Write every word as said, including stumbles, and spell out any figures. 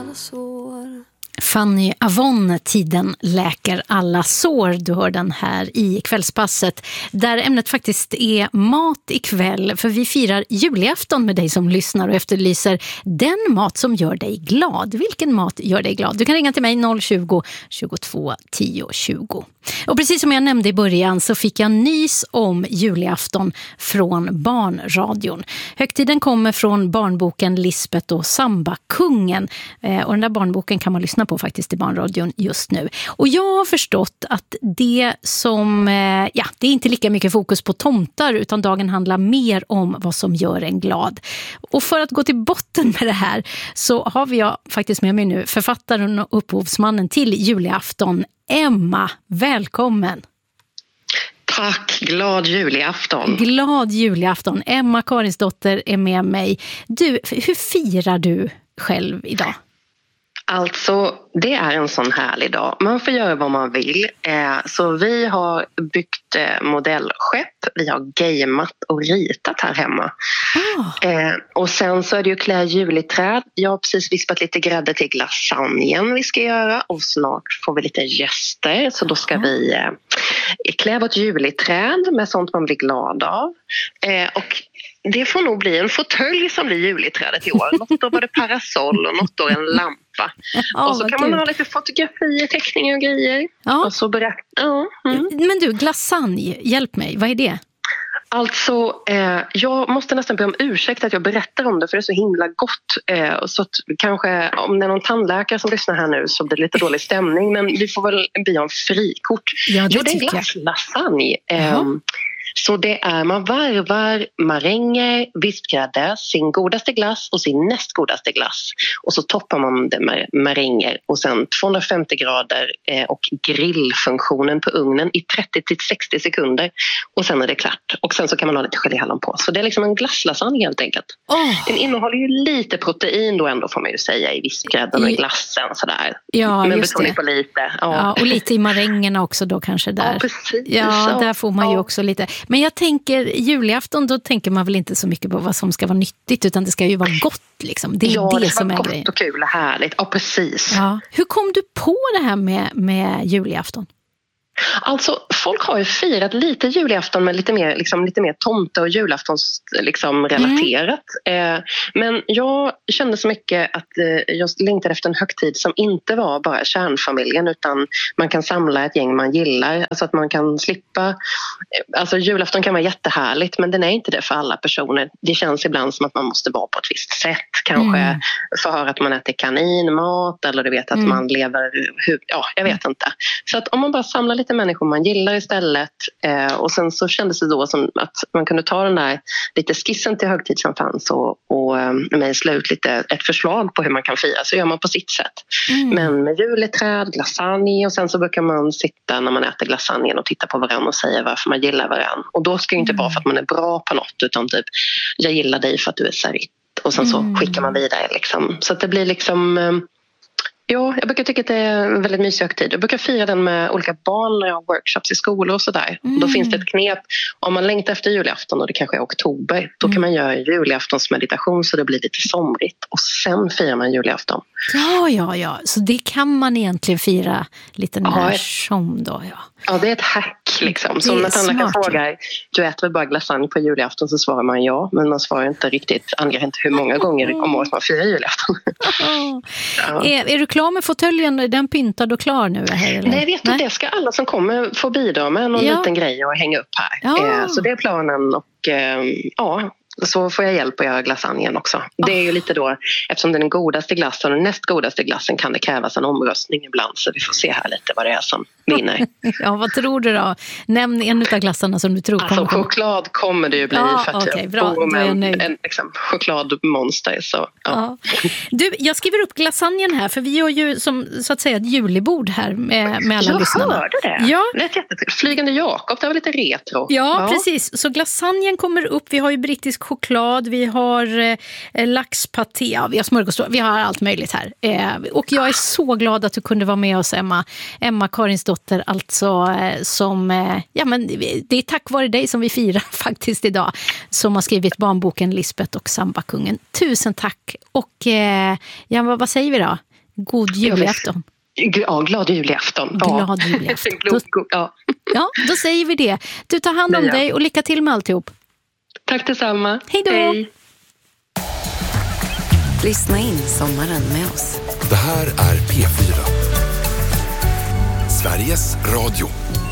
alla sår. Fanny Avon, tiden läker alla sår. Du hör den här i kvällspasset där ämnet faktiskt är mat ikväll, för vi firar julafton med dig som lyssnar och efterlyser den mat som gör dig glad. Vilken mat gör dig glad? Du kan ringa till mig noll tjugo, tjugotvå, tio, tjugo. Och precis som jag nämnde i början så fick jag nys om julafton från Barnradion. Högtiden kommer från barnboken Lisbeth och Sambakungen, och den där barnboken kan man lyssna på faktiskt i Barnradion just nu. Och jag har förstått att det som, ja, det är inte lika mycket fokus på tomtar, utan dagen handlar mer om vad som gör en glad. Och för att gå till botten med det här så har vi jag faktiskt med mig nu författaren och upphovsmannen till julafton, Emma. Välkommen. Tack, glad julafton. Glad julafton. Emma Karinsdotter är med mig. Du, hur firar du själv idag? Alltså, det är en sån härlig dag. Man får göra vad man vill. Eh, så vi har byggt eh, modellskepp. Vi har gameat och ritat här hemma. Oh. Eh, och sen så är det ju klä juliträd. Jag har precis vispat lite grädde till lasagnen vi ska göra. Och snart får vi lite gäster. Så då ska oh. vi eh, klä vårt juliträd med sånt man blir glad av. Eh, och det får nog bli en fåtölj som blir juliträdet i år. Något då var det parasoll och något då en lampa. Oh, och så kan man ha lite fotografier, teckningar och grejer. Ja. Och så berätta. Ja, mm. Men du, glasagne, hjälp mig. Vad är det? Alltså, eh, jag måste nästan be om ursäkt att jag berättar om det, för det är så himla gott. Eh, så att kanske om det är någon tandläkare som lyssnar här nu så blir det lite dålig stämning. Men vi får väl be om frikort. Ja, det jo, det är tycker glasslasagne. Eh, Så det är, man varvar maränger, vispgrädde, sin godaste glass och sin näst godaste glass. Och så toppar man det med maränger och sen tvåhundrafemtio grader eh, och grillfunktionen på ugnen i trettio till sextio sekunder. Och sen är det klart. Och sen så kan man ha lite geléhallon på. Så det är liksom en glasslasagne helt enkelt. Oh. Den innehåller ju lite protein då ändå, får man ju säga, i vispgrädden och i glassen. Sådär. Ja, men just det. På lite. Ja. Ja, och lite i marängerna också då kanske där. Ja, precis. Ja, där får man ju ja. också lite. Men jag tänker, julafton, då tänker man väl inte så mycket på vad som ska vara nyttigt, utan det ska ju vara gott liksom. Det är ja, det, det som är gott grejen. Och kul och härligt. Ja, precis. Ja. Hur kom du på det här med, med julafton? Alltså, folk har ju firat lite julafton med lite mer, liksom, lite mer tomte och julaftons liksom, relaterat. Mm. Eh, men jag kände så mycket att eh, jag längtade efter en högtid som inte var bara kärnfamiljen, utan man kan samla ett gäng man gillar. Alltså att man kan slippa... Alltså julafton kan vara jättehärligt, men den är inte det för alla personer. Det känns ibland som att man måste vara på ett visst sätt. Kanske mm. för att höra att man äter kaninmat, eller du vet att mm. man lever... Hur, ja, jag vet inte. Så att om man bara samlar lite människor man gillar istället, eh, och sen så kändes det då som att man kunde ta den där lite skissen till högtid som fanns och, och eh, mejsla ut lite ett förslag på hur man kan fira, så gör man på sitt sätt. Mm. Men med juliträd, glasagne, och sen så brukar man sitta när man äter glasagnen och titta på varandra och säga varför man gillar varandra. Och då ska det inte mm. vara för att man är bra på något, utan typ, jag gillar dig för att du är säritt. Och sen så mm. skickar man vidare liksom. Så att det blir liksom... Eh, Ja, jag brukar tycka att det är en väldigt mysig högtid. Jag brukar fira den med olika barn när jag har workshops i skolor och sådär. Mm. Då finns det ett knep. Om man längtar efter julafton och det kanske är oktober, då mm. kan man göra julaftonsmeditation så det blir lite somrigt. Och sen firar man julafton. Ja, ja, ja. Så det kan man egentligen fira lite när ja, som då, ja. Ja, det är ett hack liksom. Så när tandläkaren frågar, du äter väl bara glasagne på julafton, så svarar man ja. Men man svarar inte riktigt, anger inte hur många gånger om året man firar julafton. ja. är, är du klar med fåtöljen? Är den pyntad och klar nu? Här, eller? Nej, vet du, det ska alla som kommer få bidra med någon ja. liten grej och hänga upp här. Ja. Så det är planen och ja... Så får jag hjälp att göra glasagnen också. Det är ju lite då, eftersom det är den godaste glassen och näst godaste glassen, kan det krävas en omröstning ibland. Så vi får se här lite vad det är som vinner. Ja, vad tror du då? Nämn en av glassarna som du tror kommer. Alltså choklad kommer det ju bli, ja, för att okay, jag bra. bor med en, en, en liksom, chokladmonster. Så, ja. Ja. Du, jag skriver upp glasagnen här, för vi har ju som, så att säga, ett julibord här med, med alla jag lyssnarna. Jag hörde det. Ja. Det är jättetrevligt. Flygande Jakob, det var lite retro. Ja, ja, precis. Så glasagnen kommer upp. Vi har ju brittisk choklad, vi har eh, laxpaté, ja, vi har smörgåstål, vi har allt möjligt här. Eh, och jag är så glad att du kunde vara med oss, Emma. Emma Karinsdotter, alltså eh, som, eh, ja men det är tack vare dig som vi firar faktiskt idag, som har skrivit barnboken Lisbeth och Sambakungen. Tusen tack. Och eh, ja, vad, vad säger vi då? God julafton. Ja, glad julafton. Glad julafton. Då, ja. ja, då säger vi det. Du tar hand om ja. dig och lycka till med alltihop. Tack detsamma. Hej då. Hej. Lyssna in sommaren med oss. Det här är P fyra. Sveriges Radio.